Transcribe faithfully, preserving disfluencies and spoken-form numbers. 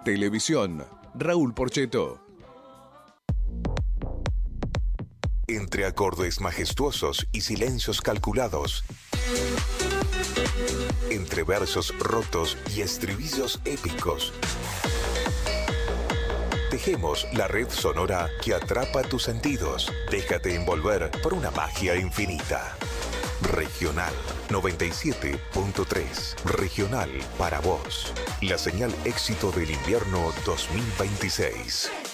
Televisión, Raúl Porcheto. Entre acordes majestuosos y silencios calculados, entre versos rotos y estribillos épicos, tejemos la red sonora que atrapa tus sentidos. Déjate envolver por una magia infinita. Regional noventa y siete punto tres. Regional para vos. La señal éxito del invierno dos mil veintiséis.